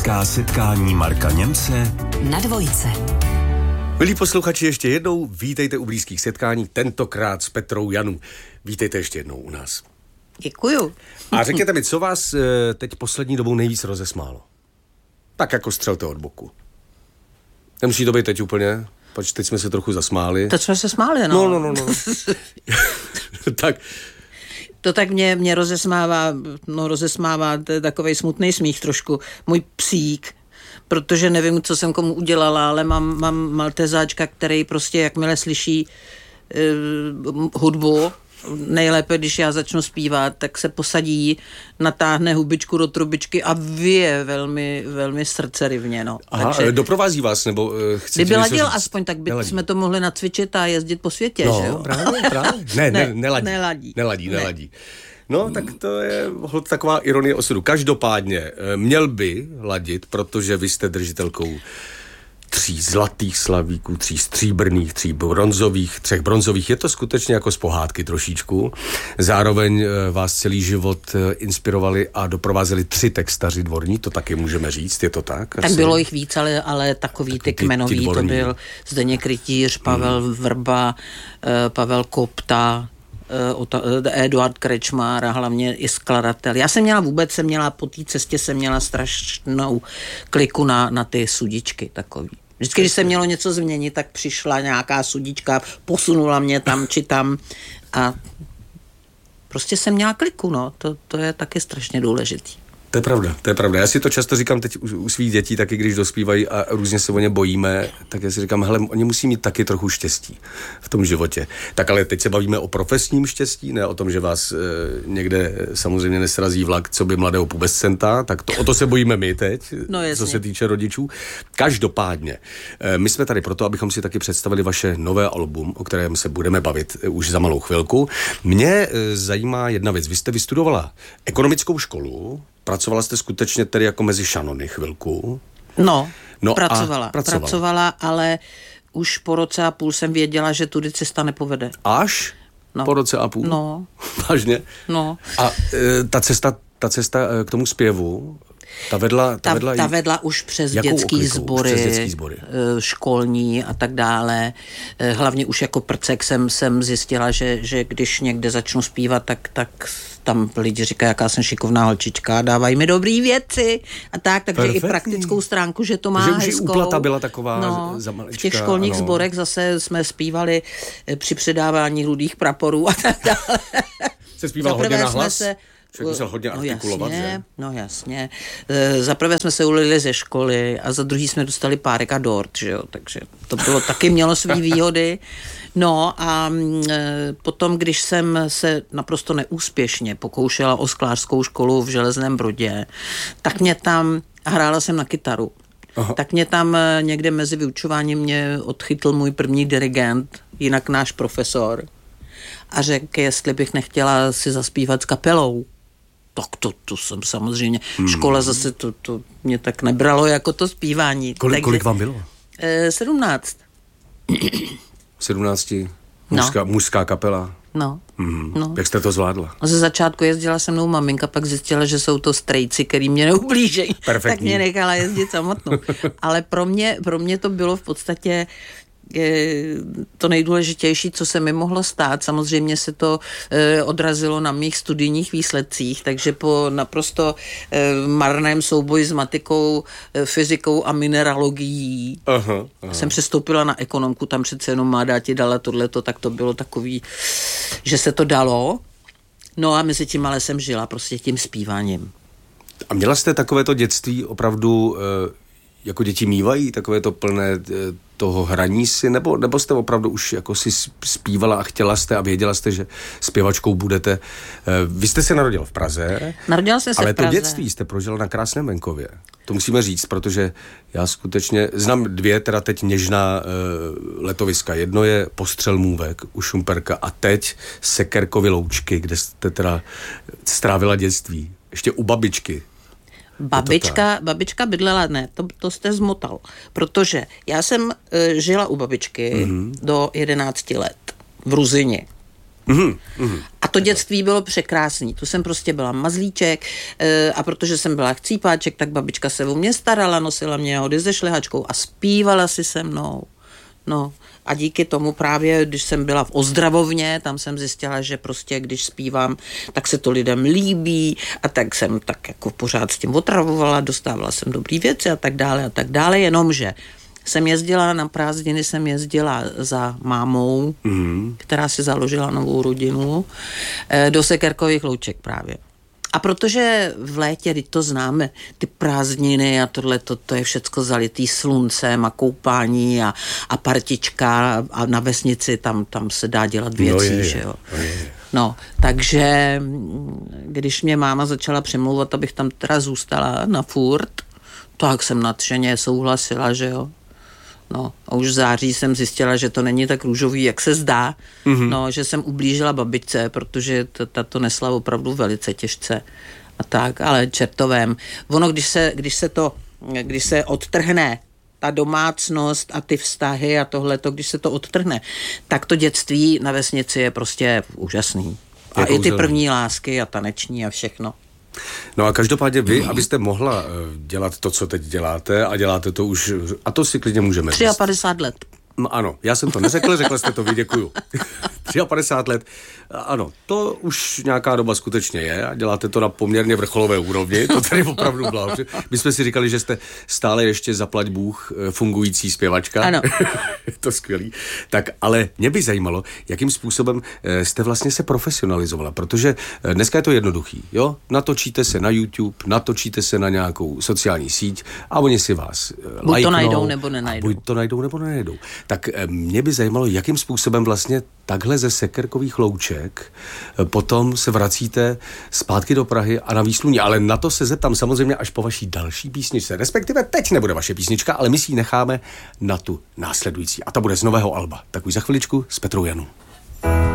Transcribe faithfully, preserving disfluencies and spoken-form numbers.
Umělecká setkání Marka Němce na Dvojce. Milí posluchači, ještě jednou vítejte u Blízkých setkání, tentokrát s Petrou Janu. Vítejte ještě jednou u nás. Děkuju. A řekněte mi, co vás teď poslední dobou nejvíc rozesmálo? Tak jako střelte od boku. Nemusí to být teď úplně, pač teď jsme se trochu zasmáli. Teď jsme se smáli, No, no. no, no, no. Tak... To tak mě, mě rozesmává, no rozesmává, to je takovej smutný smích trošku, můj psík, protože nevím, co jsem komu udělala, ale mám, mám maltezáčka, který prostě jakmile slyší uh, hudbu, nejlépe, když já začnu zpívat, tak se posadí, natáhne hubičku do trubičky a vyje velmi, velmi srdcerivně, no. Aha, takže, doprovází vás, nebo uh, chcete kdyby ladil aspoň, tak by neladí. Jsme to mohli nacvičit a jezdit po světě, no, že jo? právě, právě. Ne, ne, ne, neladí. Neladí. Neladí, ne. neladí. No, tak to je hod taková ironie osudu. Každopádně měl by ladit, protože vy jste držitelkou tří zlatých slavíků, tří stříbrných, tří bronzových, třech bronzových. Je to skutečně jako z pohádky trošičku. Zároveň vás celý život inspirovali a doprovázeli tři textaři dvorní, to taky můžeme říct, je to tak? Tak asi bylo jich víc, ale, ale takový ty kmenový, to byl Zdeněk Rytíř, Pavel hmm. Vrba, Pavel Kopta, Eduard Krečmár a hlavně i skladatel. Já jsem měla vůbec, jsem měla po té cestě jsem měla strašnou kliku na, na ty sudičky takový. Vždycky, když se mělo něco změnit, tak přišla nějaká sudička, posunula mě tam či tam a prostě jsem měla kliku, no. To, to je taky strašně důležitý. To je pravda, to je pravda. Já si to často říkám teď u, u svých dětí, taky když dospívají a různě se o ně bojíme, tak já si říkám, hele, oni musí mít taky trochu štěstí v tom životě. Tak ale teď se bavíme o profesním štěstí, ne o tom, že vás e, někde samozřejmě nesrazí vlak, co by mladého pubescenta, tak to, o to se bojíme my teď, no co se týče rodičů. Každopádně, e, my jsme tady proto, abychom si taky představili vaše nové album, o kterém se budeme bavit e, už za malou chvilku. Mě e, zajímá jedna věc. Vy jste vystudovala ekonomickou školu, pracovala jste skutečně tedy jako mezi šanony chvilku? No, no pracovala, pracovala. Pracovala, ale už po roce a půl jsem věděla, že tudy cesta nepovede. Až? No. Po roce a půl? No. Vážně? No. A e, ta cesta, ta cesta e, k tomu zpěvu, ta vedla, ta, ta, vedla, ta vedla už přes dětský sbory, přes dětský sbory, školní a tak dále. Hlavně už jako prcek jsem, jsem zjistila, že, že když někde začnu zpívat, tak, tak tam lidi říkají, jaká jsem šikovná holčička, dávají mi dobrý věci a tak, takže perfektní. I praktickou stránku, že to má že hezkou. Že už i úplata byla taková no, za malička. V těch školních ano. Sborech zase jsme zpívali při předávání rudých praporů a tak dále. Se zpíval hodně na hlas? Se Člověk musel hodně no artikulovat, jasně, že? No jasně. E, za prvé jsme se ulili ze školy a za druhý jsme dostali párek a dort, že jo, takže to bylo taky mělo svý výhody. No a e, potom, když jsem se naprosto neúspěšně pokoušela o sklářskou školu v Železném Brodě, tak mě tam, a hrála jsem na kytaru, aha. tak mě tam někde mezi vyučováním mě odchytl můj první dirigent, jinak náš profesor, a řekl, jestli bych nechtěla si zaspívat s kapelou. Tak to, to jsem samozřejmě, hmm. škola zase to, to mě tak nebralo jako to zpívání. Kolik, takže, kolik vám bylo? Eh, sedmnáct. Sedmnácti, mužská, no. mužská kapela. No. Hmm. no. Jak jste to zvládla? A ze začátku jezdila se mnou maminka, pak zjistila, že jsou to strejci, který mě neublížejí. Perfektní. Tak mě nechala jezdit samotnou. Ale pro mě, pro mě to bylo v podstatě to nejdůležitější, co se mi mohlo stát. Samozřejmě se to eh, odrazilo na mých studijních výsledcích, takže po naprosto eh, marném souboji s matikou, eh, fyzikou a mineralogií aha, aha. jsem přestoupila na ekonomku, tam přece jenom Máda ti dala tohleto, tak to bylo takový, že se to dalo. No a mezi tím ale jsem žila prostě tím zpíváním. A měla jste takovéto dětství opravdu, jako děti mívají, takové to plné toho hraní si, nebo, nebo jste opravdu už jako si zpívala a chtěla jste a věděla jste, že zpěvačkou budete. Vy jste se narodila v Praze. Narodila jsem se ale v Praze. Ale to dětství jste prožila na krásném venkově. To musíme říct, protože já skutečně znám dvě, teda teď něžná uh, letoviska. Jedno je Postřel můvek u Šumperka a teď Sekerkovy loučky, kde jste teda strávila dětství. Ještě u babičky. Babička, babička bydlela, ne, to, to jste zmotal, protože já jsem e, žila u babičky mm-hmm. do jedenácti let v Ruzini. Mm-hmm. Mm-hmm. A to dětství bylo překrásný. Tu jsem prostě byla mazlíček e, a protože jsem byla chcípáček, tak babička se o mě starala, nosila mě hody se šlehačkou a zpívala si se mnou. No a díky tomu právě, když jsem byla v ozdravovně, tam jsem zjistila, že prostě když zpívám, tak se to lidem líbí a tak jsem tak jako pořád s tím otravovala, dostávala jsem dobrý věci a tak dále a tak dále, jenomže jsem jezdila na prázdniny, jsem jezdila za mámou, mm. která si založila novou rodinu, do Sekerkových Louček právě. A protože v létě, teď to známe, ty prázdniny a tohle, to, to je všecko zalitý sluncem a koupání a, a partička a na vesnici tam, tam se dá dělat věcí, no je, že jo. No, je. No, takže když mě máma začala přemlouvat, abych tam teda zůstala na furt, tak jsem nadšeně souhlasila, že jo. No, a už v září jsem zjistila, že to není tak růžový, jak se zdá. Mm-hmm. No, že jsem ublížila babičce, protože ta to nesla opravdu velice těžce. A tak, ale čertovém. Ono, když se, když se to, když se odtrhne ta domácnost a ty vztahy a tohleto, když se to odtrhne, tak to dětství na vesnici je prostě úžasný. A je i ty první lásky a taneční a všechno. No a každopádně vy, abyste mohla dělat to, co teď děláte a děláte to už, a to si klidně můžeme říct. padesát tři let. No ano, já jsem to neřekl, řekla jste to vy, děkuju. padesát tři let, ano, to už nějaká doba skutečně je a děláte to na poměrně vrcholové úrovni, to tady opravdu bylo. My jsme si říkali, že jste stále ještě zaplať Bůh fungující zpěvačka. Ano. Je to skvělý. Tak, ale mě by zajímalo, jakým způsobem jste vlastně se profesionalizovala, protože dneska je to jednoduchý, jo? Natočíte se na YouTube, natočíte se na nějakou sociální síť a oni si vás buď lajknou, to najdou, nebo nenajdou. Buď to najdou, nebo nenajdou. Tak mě by zajímalo, jakým způsobem vlastně takhle ze Sekerkových Louček potom se vracíte zpátky do Prahy a na výsluní. Ale na to se zeptám samozřejmě až po vaší další písničce. Respektive teď nebude vaše písnička, ale my si ji necháme na tu následující. A ta bude z nového alba. Tak už za chviličku s Petrou Janu.